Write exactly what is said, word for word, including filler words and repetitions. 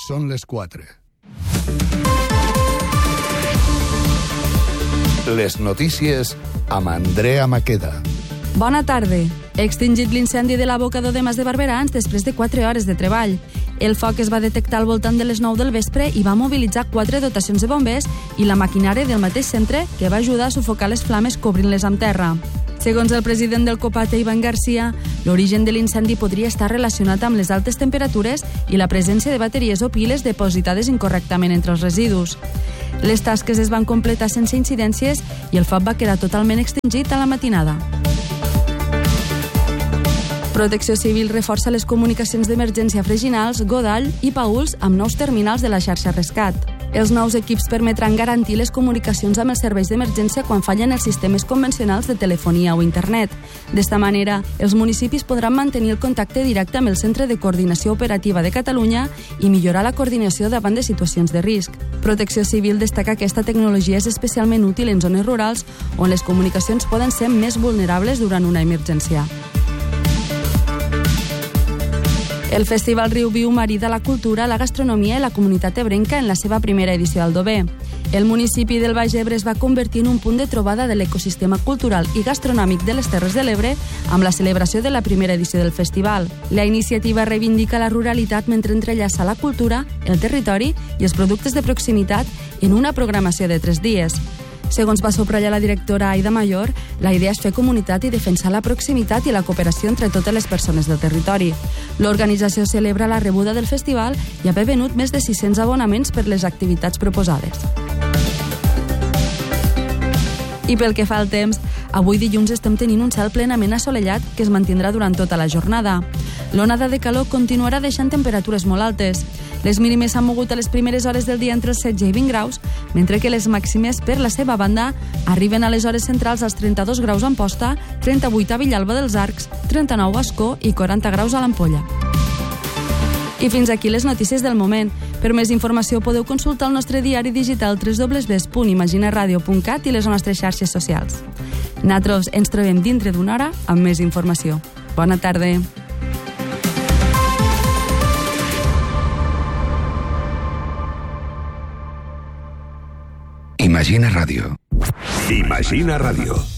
Són les quatre. Les notícies amb Andrea Maqueda. Bona tarda. Extingit l'incendi de l'abocador de Mas de Barberans després de quatre hores de treball. El foc es va detectar al voltant de les nou del vespre i va mobilitzar quatre dotacions de bombers i la maquinària del mateix centre que va ajudar a sufocar les flames cobrint-les amb terra. Segons el president del Copate, Iván García, l'origen de l'incendi podria estar relacionat amb les altes temperatures i la presència de bateries o piles depositades incorrectament entre els residus. Les tasques es van completar sense incidències i el foc va quedar totalment extingit a la matinada. Protecció Civil reforça les comunicacions d'emergència a Freginals, Godall i Paüls amb nous terminals de la xarxa Rescat. Els nous equips permetran garantir les comunicacions amb els serveis d'emergència quan fallen els sistemes convencionals de telefonia o internet. D'esta manera, els municipis podran mantenir el contacte directe amb el Centre de Coordinació Operativa de Catalunya i millorar la coordinació davant de situacions de risc. Protecció Civil destaca que aquesta tecnologia és especialment útil en zones rurals on les comunicacions poden ser més vulnerables durant una emergència. El Festival Riu Viu marida la cultura, la gastronomia i la comunitat ebrenca en la seva primera edició al Dover. El municipi del Baix Ebre es va convertir en un punt de trobada de l'ecosistema cultural i gastronòmic de les Terres de l'Ebre amb la celebració de la primera edició del festival. La iniciativa reivindica la ruralitat mentre entrellaça la cultura, el territori i els productes de proximitat en una programació de tres dies. Segons va subratllar la directora Aida Mayor, la idea és fer comunitat i defensar la proximitat i la cooperació entre totes les persones del territori. L'organització celebra la rebuda del festival i ha venut més de sis-cents abonaments per les activitats proposades. I pel que fa al temps, avui dilluns estem tenint un cel plenament assolellat que es mantindrà durant tota la jornada. L'onada de calor continuarà deixant temperatures molt altes. Les mínimes s'han mogut a les primeres hores del dia entre els setze i vint graus, mentre que les màximes, per la seva banda, arriben a les hores centrals als trenta-dos graus a Amposta, trenta-vuit a Villalba dels Arcs, trenta-nou a Ascó i quaranta graus a l'Ampolla. I fins aquí les notícies del moment. Per més informació podeu consultar el nostre diari digital w w w punt imaginaradio punt cat i les nostres xarxes socials. Nosaltres ens trobem dintre d'una hora amb més informació. Bona tarda. Imagina Ràdio. Imagina Ràdio.